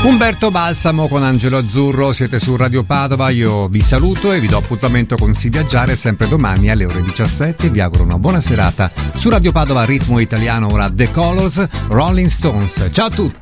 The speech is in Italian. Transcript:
Umberto Balsamo con Angelo Azzurro, siete su Radio Padova, io vi saluto e vi do appuntamento con Si Viaggiare sempre domani alle ore 17, vi auguro una buona serata. Su Radio Padova Ritmo Italiano ora The Colors, Rolling Stones, ciao a tutti!